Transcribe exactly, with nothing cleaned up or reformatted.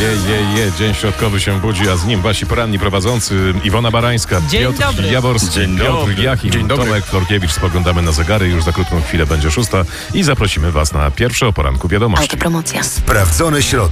je, je. Dzień środkowy się budzi, a z nim wasi poranni prowadzący Iwona Barańska, Dzień Piotr dobry. Jaworski, Dzień Piotr dobry. Jachim, Dzień dobry. Tomek Florkiewicz. Spoglądamy na zegary, już za krótką chwilę będzie szósta i zaprosimy was na pierwsze o poranku wiadomości. Autopromocja. Sprawdzone środki.